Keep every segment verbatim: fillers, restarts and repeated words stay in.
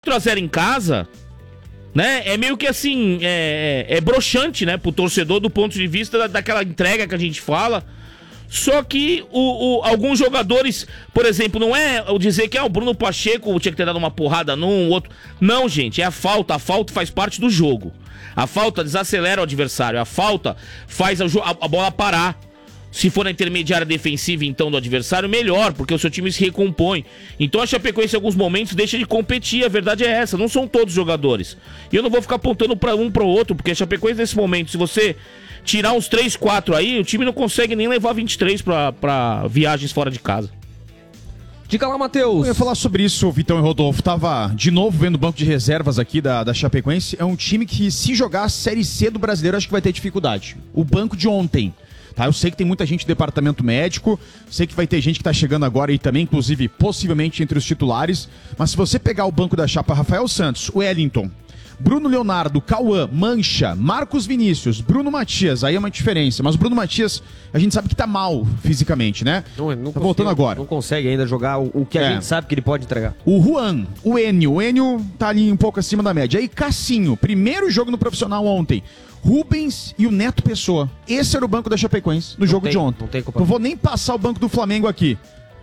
quatro a zero em casa, né? É meio que assim, é, é broxante, né? Pro torcedor do ponto de vista da, daquela entrega que a gente fala. Só que o, o, alguns jogadores, por exemplo, não é o dizer que ah, o Bruno Pacheco tinha que ter dado uma porrada num, outro. Não, gente, é a falta. A falta faz parte do jogo. A falta desacelera o adversário. A falta faz a, a, a bola parar. Se for na intermediária defensiva, então, do adversário, melhor, porque o seu time se recompõe. Então a Chapecoense, em alguns momentos, deixa de competir. A verdade é essa, não são todos jogadores. E eu não vou ficar apontando para um para o outro, porque a Chapecoense, nesse momento, se você tirar uns três, quatro aí, o time não consegue nem levar vinte e três para viagens fora de casa. Diga lá, Matheus. Eu ia falar sobre isso, Vitão e Rodolfo. Tava de novo vendo o banco de reservas aqui da, da Chapecoense. É um time que, se jogar a Série C do Brasileiro, acho que vai ter dificuldade. O banco de ontem. Tá, eu sei que tem muita gente do departamento médico, sei que vai ter gente que tá chegando agora aí também, inclusive, possivelmente entre os titulares, mas se você pegar o banco da chapa, Rafael Santos, Wellington, Bruno Leonardo, Cauã, Mancha, Marcos Vinícius, Bruno Matias, aí é uma diferença, mas o Bruno Matias, a gente sabe que tá mal fisicamente, né? Não, não tá voltando agora. Não consegue ainda jogar o, o que a é. gente sabe que ele pode entregar. O Juan, o Enio, o Enio tá ali um pouco acima da média. Aí Cassinho, primeiro jogo no profissional ontem. Rubens e o Neto Pessoa. Esse era o banco da Chapecoense no não jogo tem, de ontem. Não, tem não vou nem passar o banco do Flamengo aqui.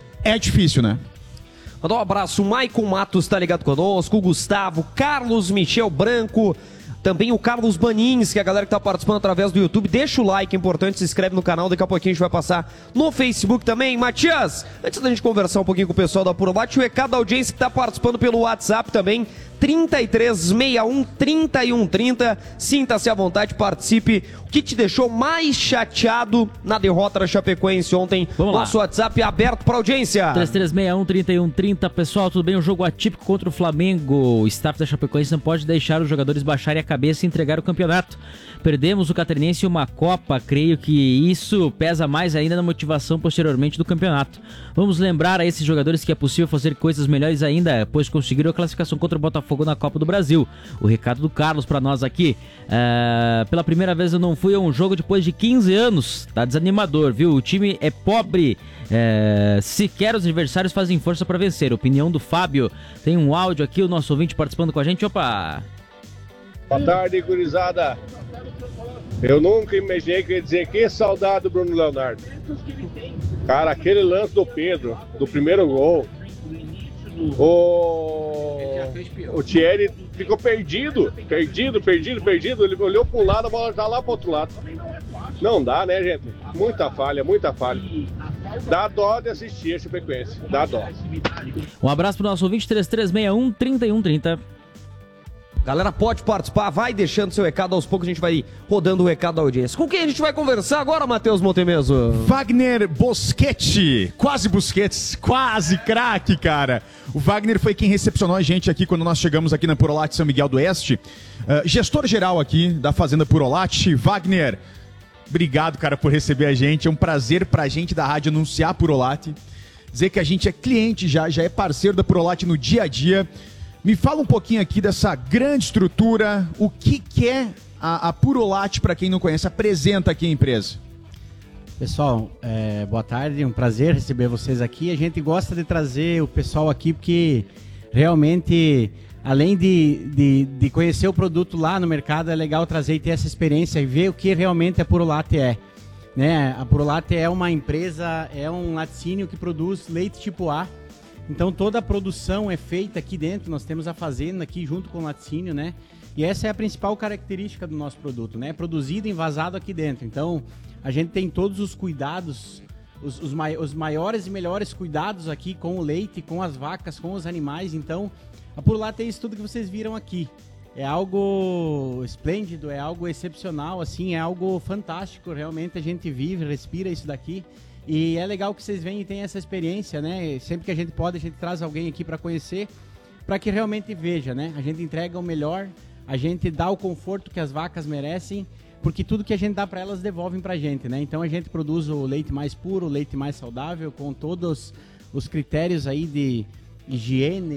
É difícil, né? Mandar um abraço. O Maicon Matos tá ligado conosco. O Gustavo, Carlos Michel Branco. Também o Carlos Banins, que é a galera que tá participando através do YouTube. Deixa o like, é importante, se inscreve no canal. Daqui a pouquinho a gente vai passar no Facebook também. Matias, antes da gente conversar um pouquinho com o pessoal da Purolate, o recado da audiência que tá participando pelo WhatsApp também. trinta e três sessenta e um, trinta e um trinta. Sinta-se à vontade, participe. O que te deixou mais chateado na derrota da Chapecoense ontem? Vamos lá. Nosso WhatsApp é aberto para audiência. três três seis um, trinta e um trinta. Pessoal, tudo bem? Um jogo atípico contra o Flamengo. O staff da Chapecoense não pode deixar os jogadores baixarem a cabeça e entregar o campeonato. Perdemos o Catarinense e uma Copa. Creio que isso pesa mais ainda na motivação posteriormente do campeonato. Vamos lembrar a esses jogadores que é possível fazer coisas melhores ainda, pois conseguiram a classificação contra o Botafogo na Copa do Brasil. O recado do Carlos pra nós aqui. Uh, pela primeira vez eu não fui a um jogo depois de quinze anos. Tá desanimador, viu? O time é pobre. Uh, sequer os adversários fazem força pra vencer. Opinião do Fábio. Tem um áudio aqui, o nosso ouvinte participando com a gente. Opa! Boa tarde, gurizada. Eu nunca imaginei que ia dizer que saudade do Bruno Leonardo. Cara, aquele lance do Pedro, do primeiro gol. O, o Thierry ficou perdido, perdido, perdido, perdido. Ele olhou para um lado, a bola tá lá para outro lado. Não dá, né, gente? Muita falha, muita falha. Dá dó de assistir a Chapecoense, dá dó. Um abraço pro nosso ouvinte, três três seis um, trinta e um trinta. Galera, pode participar, vai deixando seu recado, aos poucos a gente vai rodando o recado da audiência. Com quem a gente vai conversar agora, Matheus Montemeso? Wagner Bosquete, quase Busquets, quase craque, cara. O Wagner foi quem recepcionou a gente aqui quando nós chegamos aqui na Purolate São Miguel do Oeste. Uh, gestor geral aqui da Fazenda Purolate, Wagner, obrigado, cara, por receber a gente. É um prazer pra gente da rádio anunciar a Purolate. Dizer que a gente é cliente já, já é parceiro da Purolate no dia a dia. Me fala um pouquinho aqui dessa grande estrutura, o que, que é a, a Purolate, para quem não conhece, apresenta aqui a empresa. Pessoal, é, boa tarde, um prazer receber vocês aqui. A gente gosta de trazer o pessoal aqui porque realmente, além de, de, de conhecer o produto lá no mercado, é legal trazer e ter essa experiência e ver o que realmente a Purolate é. Né? A Purolate é uma empresa, é um laticínio que produz leite tipo A. Então toda a produção é feita aqui dentro, nós temos a fazenda aqui junto com o laticínio, né? E essa é a principal característica do nosso produto, né? Produzido e envasado aqui dentro. Então a gente tem todos os cuidados, os, os, mai- os maiores e melhores cuidados aqui com o leite, com as vacas, com os animais. Então a Purolate é isso tudo que vocês viram aqui. É algo esplêndido, é algo excepcional, assim, é algo fantástico. Realmente a gente vive, respira isso daqui. E é legal que vocês venham e tenham essa experiência, né? Sempre que a gente pode, a gente traz alguém aqui para conhecer, para que realmente veja, né? A gente entrega o melhor, a gente dá o conforto que as vacas merecem, porque tudo que a gente dá para elas devolvem para a gente, né? Então a gente produz o leite mais puro, o leite mais saudável, com todos os critérios aí de higiene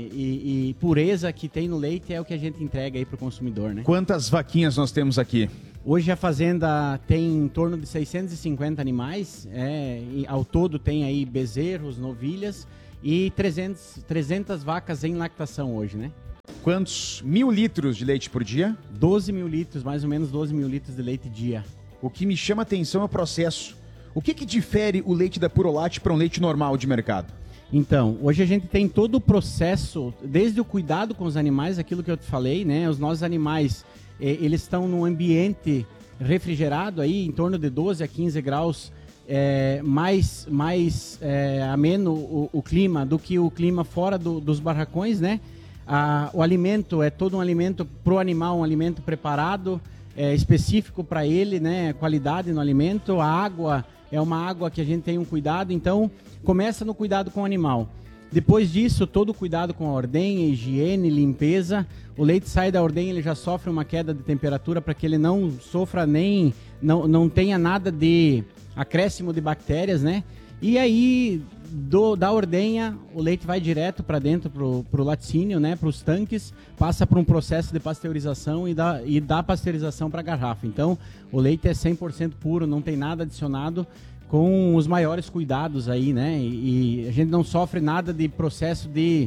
e, e pureza que tem no leite, é o que a gente entrega aí para o consumidor, né? Quantas vaquinhas nós temos aqui? Hoje a fazenda tem em torno de seiscentos e cinquenta animais, é, e ao todo tem aí bezerros, novilhas e trezentas, trezentas vacas em lactação hoje, né? quantos mil litros de leite por dia? doze mil litros, mais ou menos doze mil litros de leite dia. O que me chama a atenção é o processo. O que que difere o leite da Purolate para um leite normal de mercado? Então, hoje a gente tem todo o processo, desde o cuidado com os animais, aquilo que eu te falei, né? Os nossos animais, eh, eles estão num ambiente refrigerado aí, em torno de doze a quinze graus, é, mais, mais é, ameno o, o clima do que o clima fora do, dos barracões, né? Ah, o alimento é todo um alimento para o animal, um alimento preparado, é, específico para ele, né? Qualidade no alimento. A água é uma água que a gente tem um cuidado, então começa no cuidado com o animal. Depois disso, todo o cuidado com a ordenha, higiene, limpeza. O leite sai da ordenha, ele já sofre uma queda de temperatura para que ele não sofra nem, não, não tenha nada de acréscimo de bactérias, né? E aí, do, da ordenha, o leite vai direto para dentro, para o laticínio, né? Para os tanques, passa por um processo de pasteurização e dá, e dá pasteurização para a garrafa. Então, o leite é cem por cento puro, não tem nada adicionado, com os maiores cuidados aí, né? E, e a gente não sofre nada de processo de,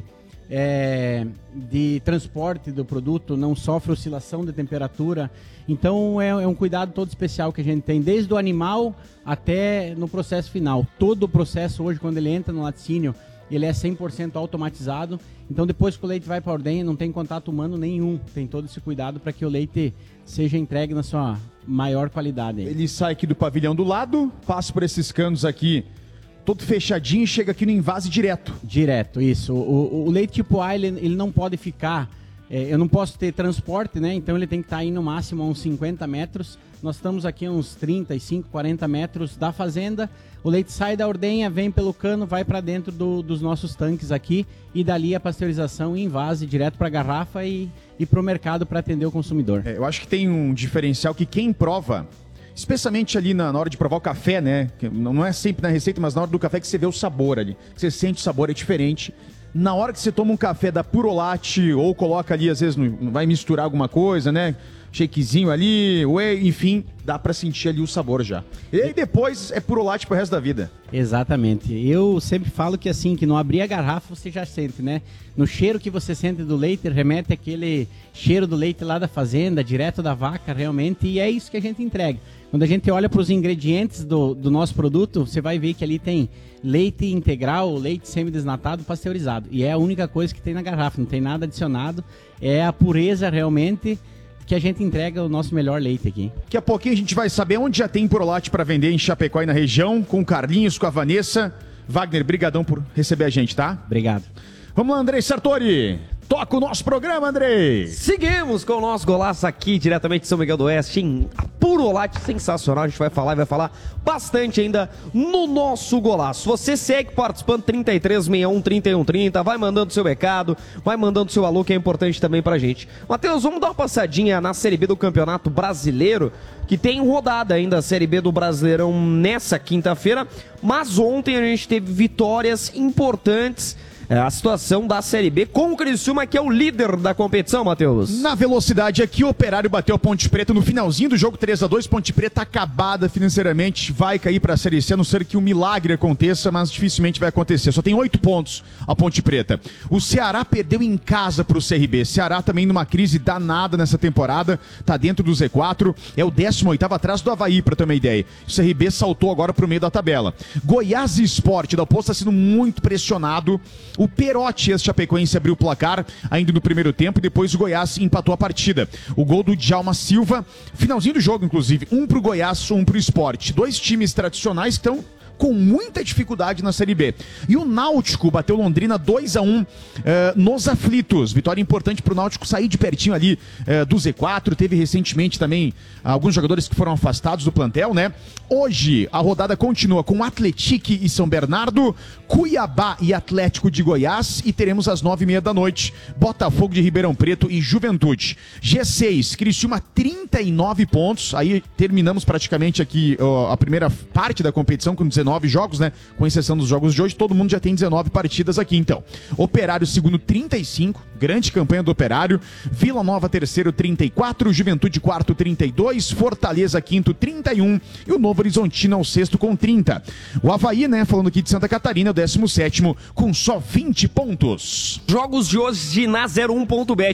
é, de transporte do produto, não sofre oscilação de temperatura. Então é, é um cuidado todo especial que a gente tem, desde o animal até no processo final. Todo o processo hoje, quando ele entra no laticínio, ele é cem por cento automatizado. Então depois que o leite vai para a ordenha, não tem contato humano nenhum. Tem todo esse cuidado para que o leite seja entregue na sua maior qualidade. Ele sai aqui do pavilhão do lado, passa por esses canos aqui, todo fechadinho, e chega aqui no invase direto. Direto, isso. O, o, o leite tipo A, ele, ele não pode ficar... É, eu não posso ter transporte, né? Então ele tem que estar aí no máximo a uns cinquenta metros. Nós estamos aqui a uns trinta e cinco, quarenta metros da fazenda. O leite sai da ordenha, vem pelo cano, vai para dentro do, dos nossos tanques aqui. E dali a pasteurização em vase, direto para a garrafa e, e para o mercado para atender o consumidor. É, eu acho que tem um diferencial que quem prova, especialmente ali na, na hora de provar o café, né? Que não é sempre na receita, mas na hora do café que você vê o sabor ali. Você sente o sabor, é diferente. Na hora que você toma um café da Purolate ou coloca ali, às vezes, no, vai misturar alguma coisa, né? Shakezinho ali, whey, enfim, dá pra sentir ali o sabor já. E aí depois é Purolate pro resto da vida. Exatamente. Eu sempre falo que assim, que não abrir a garrafa você já sente, né? No cheiro que você sente do leite, remete aquele cheiro do leite lá da fazenda, direto da vaca, realmente, e é isso que a gente entrega. Quando a gente olha para os ingredientes do, do nosso produto, você vai ver que ali tem leite integral, leite semidesnatado, pasteurizado. E é a única coisa que tem na garrafa, não tem nada adicionado. É a pureza realmente que a gente entrega o nosso melhor leite aqui. Daqui a pouquinho a gente vai saber onde já tem Purolate para vender em Chapecó e na região, com o Carlinhos, com a Vanessa. Wagner, brigadão por receber a gente, tá? Obrigado. Vamos lá, Andrei Sartori. Toca o nosso programa, Andrei. Seguimos com o nosso golaço aqui, diretamente de São Miguel do Oeste, em Purolate, sensacional. A gente vai falar e vai falar bastante ainda no nosso golaço. Você segue participando, trinta e três, sessenta e um, trinta e um, trinta, vai mandando seu recado, vai mandando seu alô, que é importante também pra gente. Matheus, vamos dar uma passadinha na Série B do Campeonato Brasileiro, que tem rodada ainda a Série B do Brasileirão nessa quinta-feira, mas ontem a gente teve vitórias importantes. É a situação da Série B com o Criciúma, que é o líder da competição, Matheus. Na velocidade aqui, o Operário bateu a Ponte Preta no finalzinho do jogo, três a dois. Ponte Preta acabada financeiramente, vai cair para a Série C, a não ser que um milagre aconteça, mas dificilmente vai acontecer. Só tem oito pontos a Ponte Preta. O Ceará perdeu em casa para o C R B. Ceará também numa crise danada nessa temporada, tá dentro do Z quatro, é o décimo oitavo atrás do Avaí, para ter uma ideia. O C R B saltou agora para o meio da tabela. Goiás e Sport, da Oposto, está sendo muito pressionado. O Perotti, ex-chapecoense, abriu o placar ainda no primeiro tempo e depois o Goiás empatou a partida. O gol do Djalma Silva, finalzinho do jogo, inclusive, um pro Goiás, um pro Sport. Dois times tradicionais que estão com muita dificuldade na Série B. E o Náutico bateu Londrina dois a um uh, nos aflitos. Vitória importante para o Náutico sair de pertinho ali uh, do Z quatro. Teve recentemente também uh, alguns jogadores que foram afastados do plantel, né? Hoje a rodada continua com Atlético e São Bernardo, Cuiabá e Atlético de Goiás, e teremos às nove e meia da noite Botafogo de Ribeirão Preto e Juventude. G seis, Criciúma, trinta e nove pontos. Aí terminamos praticamente aqui uh, a primeira parte da competição com dezenove jogos, né? Com exceção dos jogos de hoje, todo mundo já tem dezenove partidas aqui, então. Operário segundo, trinta e cinco, grande campanha do Operário. Vila Nova terceiro, trinta e quatro, Juventude quarto, trinta e dois, Fortaleza quinto, trinta e um e o Novo Horizontino ao sexto com trinta. O Avaí, né, falando aqui de Santa Catarina, é o décimo sétimo com só vinte pontos. Jogos de hoje na zero um ponto bet.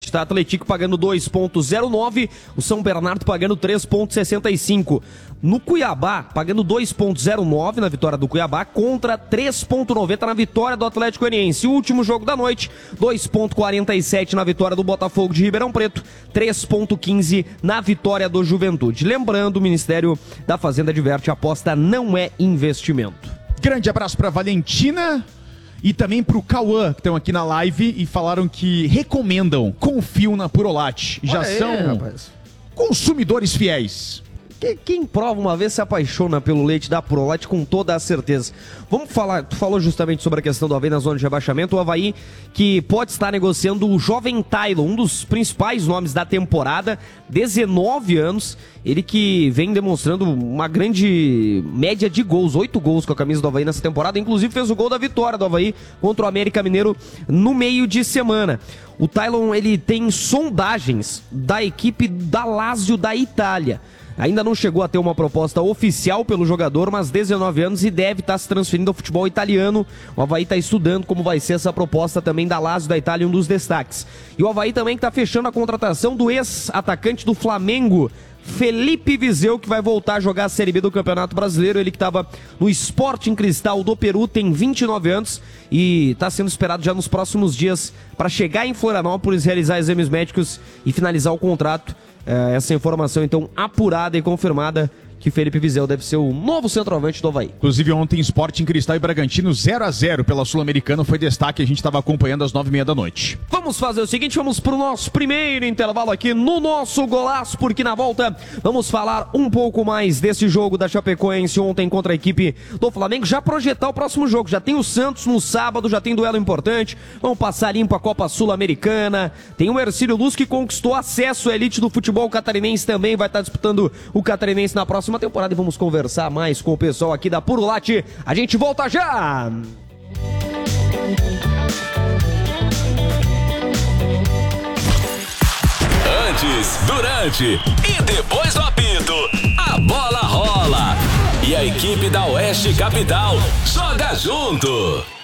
sete, tá? Atlético pagando dois ponto zero nove, o São Bernardo pagando três ponto sessenta e cinco. No Cuiabá, pagando dois ponto zero nove na vitória do Cuiabá contra três ponto noventa na vitória do Atlético Goianiense. O último jogo da noite, dois ponto quarenta e sete na vitória do Botafogo de Ribeirão Preto, três ponto quinze na vitória do Juventude. Lembrando, o Ministério da Fazenda adverte, a aposta não é investimento. Grande abraço pra Valentina e também pro Cauã, que estão aqui na live e falaram que recomendam, confiam na Purolate. Já Olha aí, são rapaz. consumidores fiéis. Quem prova uma vez se apaixona pelo leite da Purolate com toda a certeza. Vamos falar, tu falou justamente sobre a questão do Avaí na zona de rebaixamento, o Avaí que pode estar negociando o jovem Tylon, um dos principais nomes da temporada, dezenove anos, ele que vem demonstrando uma grande média de gols, oito gols com a camisa do Avaí nessa temporada, inclusive fez o gol da vitória do Avaí contra o América Mineiro no meio de semana. O Tylon, ele tem sondagens da equipe da Lazio da Itália. Ainda não chegou a ter uma proposta oficial pelo jogador, mas dezenove anos e deve estar se transferindo ao futebol italiano. O Avaí está estudando como vai ser essa proposta também da Lazio da Itália, um dos destaques. E o Avaí também está fechando a contratação do ex-atacante do Flamengo, Felipe Viseu, que vai voltar a jogar a Série B do Campeonato Brasileiro. Ele que estava no Sporting Cristal do Peru, tem vinte e nove anos e está sendo esperado já nos próximos dias para chegar em Florianópolis, realizar exames médicos e finalizar o contrato. É, essa informação então apurada e confirmada que Felipe Viseu deve ser o novo centroavante do Avaí. Inclusive ontem Sporting Cristal e Bragantino zero a zero pela Sul-Americana foi destaque, a gente estava acompanhando às nove e meia da noite. Vamos fazer o seguinte, vamos pro nosso primeiro intervalo aqui no nosso Golaço, porque na volta vamos falar um pouco mais desse jogo da Chapecoense ontem contra a equipe do Flamengo, já projetar o próximo jogo, já tem o Santos no sábado, já tem duelo importante, vamos passar limpo a Copa Sul-Americana, tem o Hercílio Luz que conquistou acesso à elite do futebol catarinense também, vai estar disputando o catarinense na próxima temporada e vamos conversar mais com o pessoal aqui da Purolate. A gente volta já! Antes, durante e depois do apito, a bola rola. E a equipe da Oeste Capital joga junto.